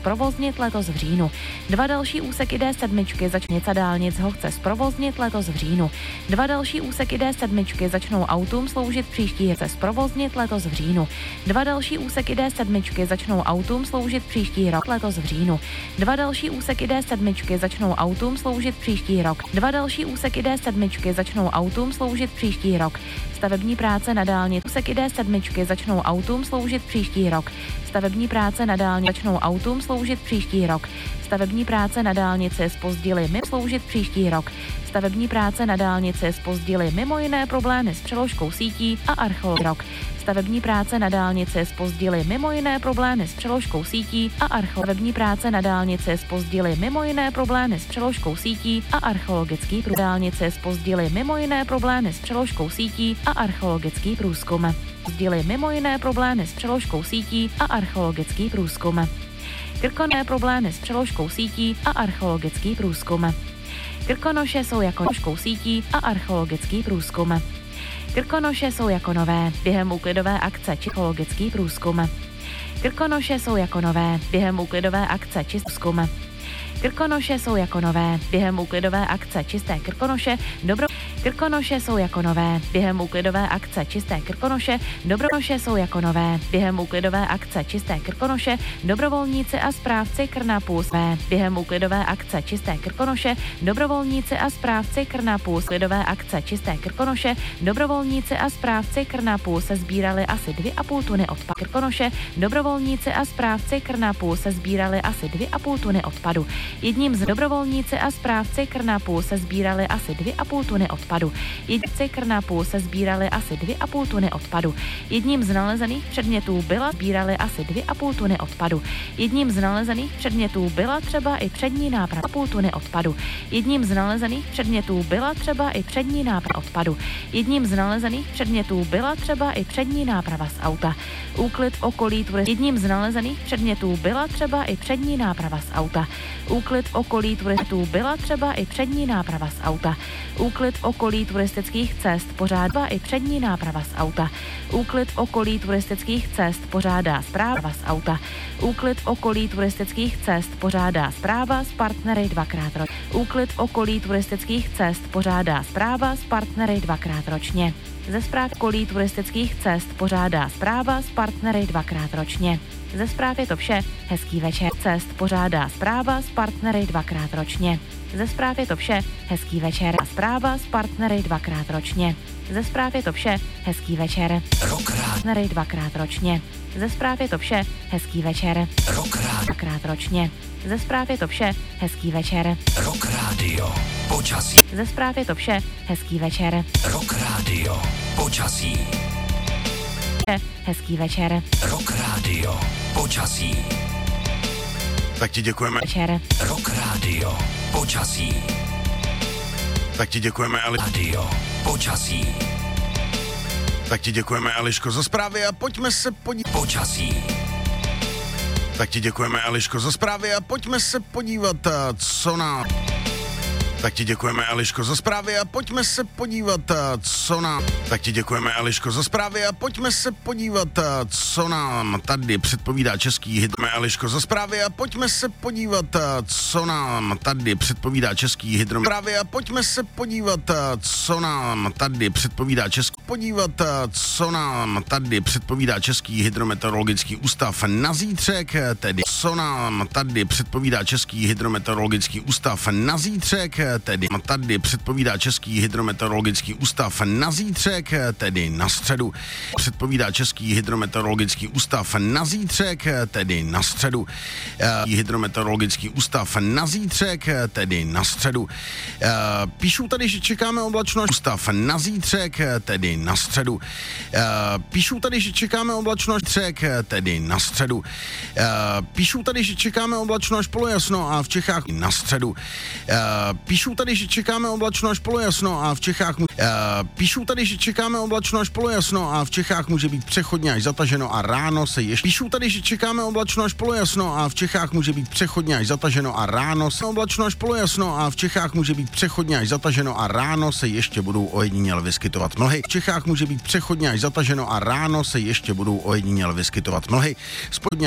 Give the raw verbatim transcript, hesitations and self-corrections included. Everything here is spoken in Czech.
zprovoznit letos v říjnu. Dva další úseky D sedm začnic a dálnic ho chce zprovoznit letos v říjnu. Dva další úseky D sedm začnou autům sloužit příští chce zprovoznit letos v říjnu. Dva další úseky D sedm začnou autům sloužit příští rok letos v říjnu. Dva další úseky D sedm začnou autům sloužit příští rok. Dva další úseky D sedm začnou autům sloužit příští rok. Stavební práce na dálnici úseky D sedm začnou autům sloužit příští rok. Stavební práce na dálnici začnou autům sloužit příští rok. Stavební práce na dálnici zpozdily mimo sloužit příští rok. Stavební práce na dálnici zpozdily mimo jiné problémy s přeložkou sítí a archeologií rok. Stavební práce na dálnici zpozdily mimo jiné problémy s přeložkou sítí a archeologií práce na dálnici zpozdily mimo jiné problémy s přeložkou sítí a archeologický průzkum. Dálnice zpozdily mimo jiné problémy s přeložkou sítí a archeologický průzkum. Zpozdily mimo jiné problémy s přeložkou sítí a archeologický průzkum. Krkonoše problémy s přeložkou sítí a archeologický průzkum. Krkonoše jsou jako přeložkou sítí a archeologický průzkum. Krkonoše jsou jako nové během úklidové akce či archeologický průzkum. Krkonoše jsou jako nové během úklidové akce či průzkum. Krkonoše jsou jako nové během úklidové akce čisté Krkonoše dobro. Krkonoše jsou jako nové během úklidové akce čisté Krkonoše Dobronoše jsou jako nové během úklidové akce čisté Krkonoše dobrovolníci a správci Krnapů své během úklidové akce čisté Krkonoše dobrovolníci a správci Krnapů úklidové akce čisté Krkonoše dobrovolníci a správci Krnapů se sbírali asi dvě a půl tuny odpadu. Krkonoše dobrovolníci a správci Krnapů se sbírali asi dvě a půl tuny odpadu. Jedním z dobrovolníci a správci Krnapů se sbírali asi dvě a půl tuny odpadu. Jedníci Krnapů se sbírali asi dvě a půl tuny odpadu. Jedním z nalezených předmětů byla sbírali asi dvě a půl tuny odpadu. Jedním z nalezených předmětů byla třeba i přední náprava půl tuny odpadu. Jedním z nalezených předmětů byla třeba i přední náprava odpadu. Jedním z nalezených předmětů byla třeba i přední náprava z auta. Úklid v okolí turist. Jedním z nalezených předmětů byla třeba i přední náprava z auta. Úklid v okolí turistů byla třeba i přední náprava z auta. Úklid v okolí turistických cest pořádá i přední náprava z auta. Úklid v okolí turistických cest pořádá správa z auta. Úklid v okolí turistických cest pořádá správa s partnery dvakrát ročně. Úklid v okolí turistických cest pořádá správa s partnery dvakrát ročně. Ze správ okolí turistických cest pořádá správa s partnery dvakrát ročně. Ze zpráv je to vše. Hezký večer. Cest pořádá správa s partnery dvakrát ročně. Ze zpráv je to vše. Hezký večer. A zpráva s partnery dvakrát ročně. Ze zpráv je to vše. Hezký večer. Partnery dvakrát ročně. Ze zpráv je to vše. Hezký večer. Dvakrát ročně. Ze zpráv je to vše. Hezký večer. Rock Radio. Počasí. Ze zpráv je to vše. Hezký večer. Rock Radio. Počasí. Hezký večer. Rock Radio. Počasí. Tak ti děkujeme. Večer. Rock Radio. Počasí. Tak ti děkujeme, Eli. Radio. Počasí. Tak ti děkujeme, Eliško, za zprávy a pojďme se podívat. Počasí. Tak ti děkujeme, Eliško, za zprávy a pojďme se podívat, co na... Tak ti děkujeme, Eliško, za zprávy a pojďme se podívat, co na... Tak ti děkujeme, Eliško, za zprávy a pojďme se podívat, co nám tady předpovídá český hydro... Eliško, za zprávy a pojďme se podívat, co nám tady předpovídá český hydro... Zprávy a pojďme se podívat, co nám tady předpovídá český... Podívat, co nám tady předpovídá Český hydrometeorologický ústav na zítřek, tedy co nám tady předpovídá Český hydrometeorologický ústav na zítřek, tedy tady předpovídá Český hydrometeorologický ústav na zítřek, tedy na středu. Předpovídá Český hydrometeorologický ústav na zítřek, tedy na středu. Hydrometeorologický ústav na zítřek, tedy na středu. Píšu tady, že čekáme oblačnost. Ústav na zítřek, tedy na středu. Píšu tady, že čekáme oblačnost. Střek, tedy na středu. Píšu tady, že čekáme oblačno až polojasno a v Čechách na středu. Píšu tady, že čekáme oblačno až polojasno a v Čechách mu... Píšu tady, že čekáme oblačno až polojasno a v Čechách může být přechodně až zataženo a ráno se ještě... Píšu tady, že čekáme oblačno až polojasno a v Čechách může být přechodně až zataženo a ráno se... Oblačno až polojasno a v Čechách může být přechodně až zataženo a ráno se ještě budou ojediněle vyskytovat mlhy. V Čechách může být přechodně až zataženo a ráno se ještě budou ojediněle vyskytovat mlhy. Spodně